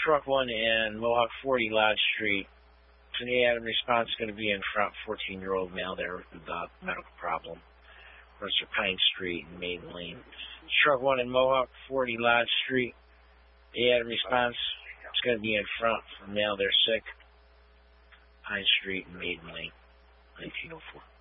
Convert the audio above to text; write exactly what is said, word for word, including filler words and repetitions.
truck one in Mohawk forty Lodge Street. So the Adam response is going to be in front, fourteen-year-old male there with a medical problem. Mercer Pine Street and Maiden Lane. Truck one in Mohawk forty Lodge Street. The Adam response is going to be in front for male there sick. Pine Street and Maiden Lane, nineteen oh four.